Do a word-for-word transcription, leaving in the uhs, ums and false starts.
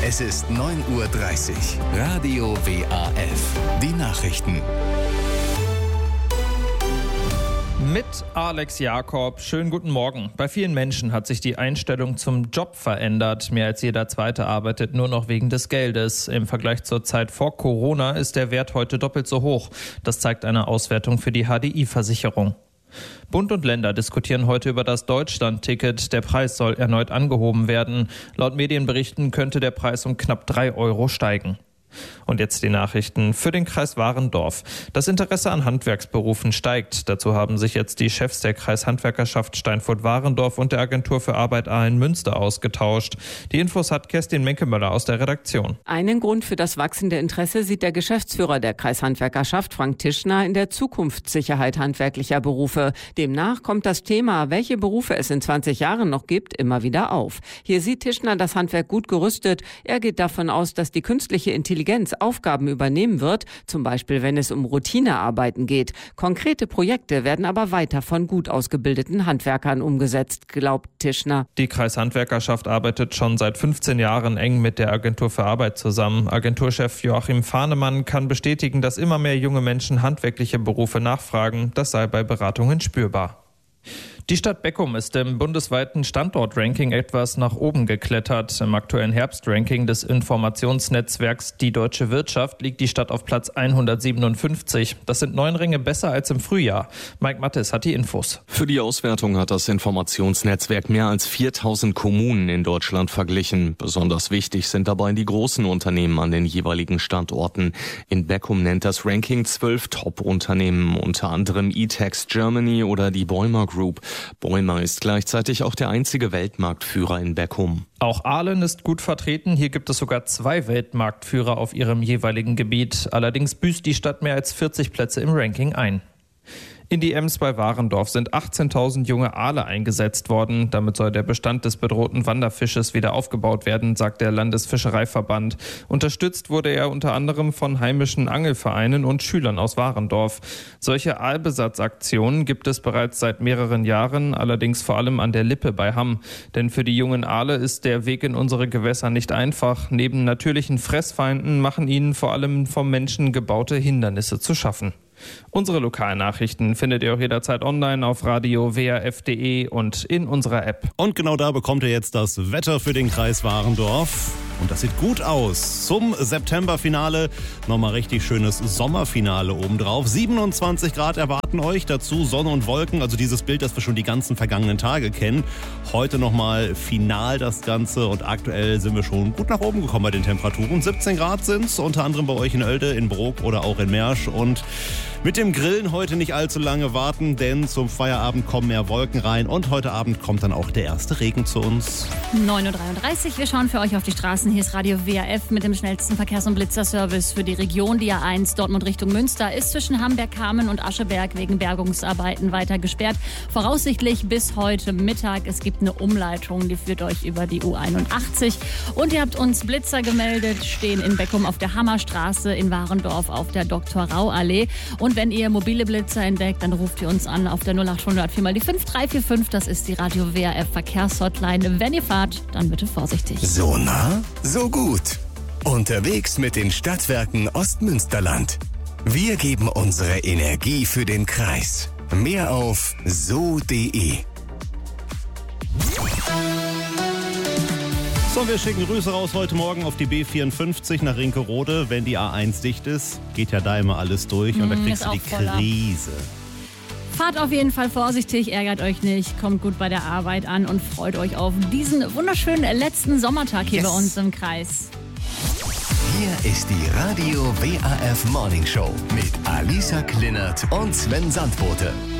Es ist neun Uhr dreißig. Radio W A F. Die Nachrichten. Mit Alex Jakob. Schönen guten Morgen. Bei vielen Menschen hat sich die Einstellung zum Job verändert. Mehr als jeder Zweite arbeitet nur noch wegen des Geldes. Im Vergleich zur Zeit vor Corona ist der Wert heute doppelt so hoch. Das zeigt eine Auswertung für die H D I-Versicherung. Bund und Länder diskutieren heute über das Deutschland-Ticket. Der Preis soll erneut angehoben werden. Laut Medienberichten könnte der Preis um knapp drei Euro steigen. Und jetzt die Nachrichten für den Kreis Warendorf. Das Interesse an Handwerksberufen steigt. Dazu haben sich jetzt die Chefs der Kreishandwerkerschaft Steinfurt-Warendorf und der Agentur für Arbeit Aalen-Münster ausgetauscht. Die Infos hat Kerstin Menkemöller aus der Redaktion. Einen Grund für das wachsende Interesse sieht der Geschäftsführer der Kreishandwerkerschaft Frank Tischner in der Zukunftssicherheit handwerklicher Berufe. Demnach kommt das Thema, welche Berufe es in zwanzig Jahren noch gibt, immer wieder auf. Hier sieht Tischner das Handwerk gut gerüstet. Er geht davon aus, dass die künstliche Intelligenz Aufgaben übernehmen wird, zum Beispiel wenn es um Routinearbeiten geht. Konkrete Projekte werden aber weiter von gut ausgebildeten Handwerkern umgesetzt, glaubt Tischner. Die Kreishandwerkerschaft arbeitet schon seit fünfzehn Jahren eng mit der Agentur für Arbeit zusammen. Agenturchef Joachim Fahnemann kann bestätigen, dass immer mehr junge Menschen handwerkliche Berufe nachfragen. Das sei bei Beratungen spürbar. Die Stadt Beckum ist im bundesweiten Standortranking etwas nach oben geklettert. Im aktuellen Herbstranking des Informationsnetzwerks Die Deutsche Wirtschaft liegt die Stadt auf Platz hundertsiebenundfünfzig. Das sind neun Ränge besser als im Frühjahr. Mike Mattes hat die Infos. Für die Auswertung hat das Informationsnetzwerk mehr als viertausend Kommunen in Deutschland verglichen. Besonders wichtig sind dabei die großen Unternehmen an den jeweiligen Standorten. In Beckum nennt das Ranking zwölf Top-Unternehmen, unter anderem E-Tex Germany oder die Bäumer Group. Bäumer ist gleichzeitig auch der einzige Weltmarktführer in Beckum. Auch Aalen ist gut vertreten. Hier gibt es sogar zwei Weltmarktführer auf ihrem jeweiligen Gebiet. Allerdings büßt die Stadt mehr als vierzig Plätze im Ranking ein. In die Ems bei Warendorf sind achtzehntausend junge Aale eingesetzt worden. Damit soll der Bestand des bedrohten Wanderfisches wieder aufgebaut werden, sagt der Landesfischereiverband. Unterstützt wurde er unter anderem von heimischen Angelvereinen und Schülern aus Warendorf. Solche Aalbesatzaktionen gibt es bereits seit mehreren Jahren, allerdings vor allem an der Lippe bei Hamm. Denn für die jungen Aale ist der Weg in unsere Gewässer nicht einfach. Neben natürlichen Fressfeinden machen ihnen vor allem vom Menschen gebaute Hindernisse zu schaffen. Unsere Lokalnachrichten findet ihr auch jederzeit online auf radio w a f punkt d e und in unserer App. Und genau da bekommt ihr jetzt das Wetter für den Kreis Warendorf. Und das sieht gut aus. Zum Septemberfinale nochmal richtig schönes Sommerfinale obendrauf. siebenundzwanzig Grad erwarten euch, dazu Sonne und Wolken, also dieses Bild, das wir schon die ganzen vergangenen Tage kennen. Heute nochmal final das Ganze und aktuell sind wir schon gut nach oben gekommen bei den Temperaturen. siebzehn Grad sind es, unter anderem bei euch in Oelde, in Brok oder auch in Mersch. Und mit dem Grillen heute nicht allzu lange warten, denn zum Feierabend kommen mehr Wolken rein und heute Abend kommt dann auch der erste Regen zu uns. neun Uhr dreiunddreißig, wir schauen für euch auf die Straßen. Hier ist Radio W A F mit dem schnellsten Verkehrs- und Blitzerservice für die Region. Die A eins Dortmund Richtung Münster ist zwischen Hamberg-Kamen und Ascheberg wegen Bergungsarbeiten weiter gesperrt. Voraussichtlich bis heute Mittag. Es gibt eine Umleitung, die führt euch über die U einundachtzig. Und ihr habt uns Blitzer gemeldet, stehen in Beckum auf der Hammerstraße, in Warendorf auf der Doktor-Rau-Allee. Und wenn ihr mobile Blitzer entdeckt, dann ruft ihr uns an auf der null achthundert vier mal die fünf drei vier fünf. Das ist die Radio W A F Verkehrshotline. Wenn ihr fahrt, dann bitte vorsichtig. So nah, so gut. Unterwegs mit den Stadtwerken Ostmünsterland. Wir geben unsere Energie für den Kreis. Mehr auf so punkt d e. So, wir schicken Grüße raus heute Morgen auf die B vierundfünfzig nach Rinkerode. Wenn die A eins dicht ist, geht ja da immer alles durch und mm, da kriegst du die Krise. Fahrt auf jeden Fall vorsichtig, ärgert euch nicht, kommt gut bei der Arbeit an und freut euch auf diesen wunderschönen letzten Sommertag hier yes. bei uns im Kreis. Hier ist die Radio W A F Morning Show mit Alisa Klinert und Sven Sandbote.